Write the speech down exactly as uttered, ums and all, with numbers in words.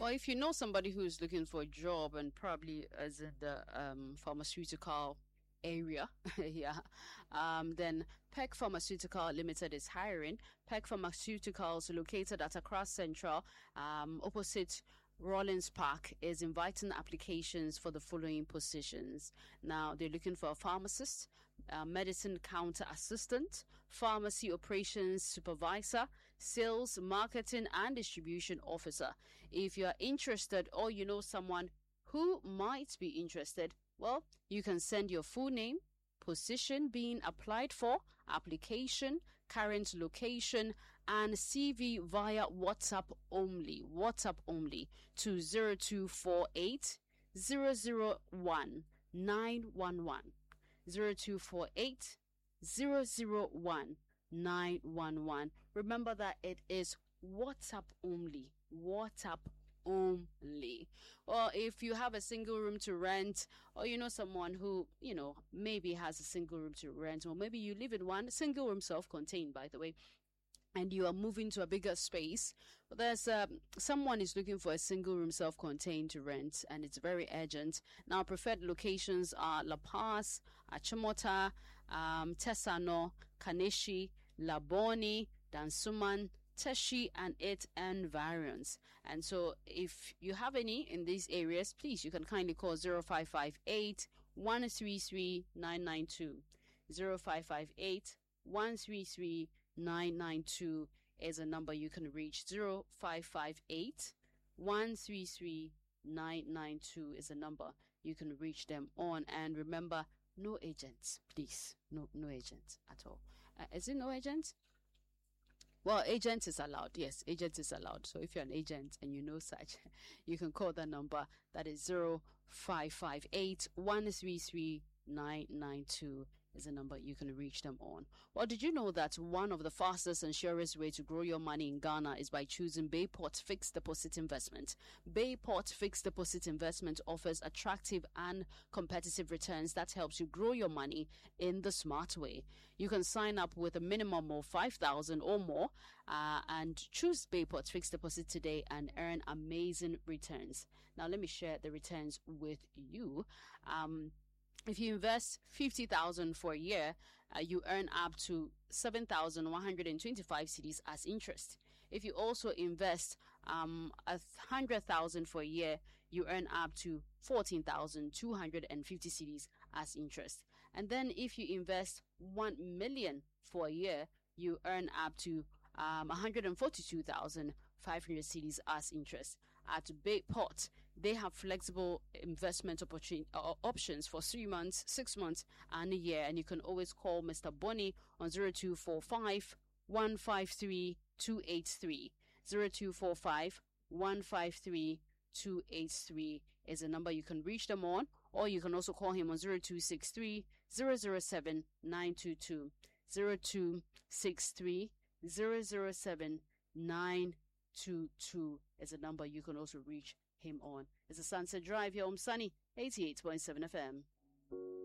or if you know somebody who's looking for a job and probably is in the um, pharmaceutical area, yeah, um, then Peck Pharmaceutical Limited is hiring. Peck Pharmaceuticals, located at Accra Central, um, opposite Rollins Park, is inviting applications for the following positions. Now, they're looking for a pharmacist, a medicine counter assistant, pharmacy operations supervisor, sales, marketing, and distribution officer. If you are interested or you know someone who might be interested, well, you can send your full name, position being applied for, application, current location, and C V via WhatsApp only, WhatsApp only to zero two four eight, zero zero one, nine one one, zero two four eight, zero zero one, nine one one. Remember that it is WhatsApp only, WhatsApp only. Or if you have a single room to rent, or you know someone who, you know, maybe has a single room to rent, or maybe you live in one single room, self-contained, by the way, and you are moving to a bigger space, but there's um, someone is looking for a single room self-contained to rent, and it's very urgent. Now, preferred locations are La Paz, Achimota, um, Tesano, Kaneshi, Laboni, Dansuman, Teshi, and its environs. And so if you have any in these areas, please, you can kindly call zero five five eight, one three three, nine nine two. zero five five eight, one three three, nine nine two is a number you can reach. zero five five eight, one three three, nine nine two is a number you can reach them on. And remember, no agents, please. No, no agents at all. Uh, is it no agents? Well, agent is allowed. Yes, agent is allowed. So if you're an agent and you know such, you can call that number. That is zero five five eight, one three three, nine nine two is a number you can reach them on. Well, did you know that one of the fastest and surest way to grow your money in Ghana is by choosing Bayport Fixed Deposit Investment? Bayport Fixed Deposit Investment offers attractive and competitive returns that helps you grow your money in the smart way. You can sign up with a minimum of five thousand or more uh, and choose Bayport Fixed Deposit today and earn amazing returns. Now, let me share the returns with you. Um, If you invest fifty thousand for a year, uh, you earn up to seven thousand one hundred twenty-five cedis as interest. If you also invest um, one hundred thousand for a year, you earn up to fourteen thousand two hundred fifty cedis as interest. And then if you invest one million for a year, you earn up to um, one hundred forty-two thousand five hundred cedis as interest. At Bayport, they have flexible investment opportun- uh, options for three months, six months, and a year. And you can always call Mister Bonnie on zero two four five, one five three, two eight three. zero two four five, one five three, two eight three is a number you can reach them on. Or you can also call him on zero two six three, zero zero seven, nine two two. zero two six three, zero zero seven, nine two two is a number you can also reach him on. It's a Sunset Drive here on Sunny eighty-eight point seven F M.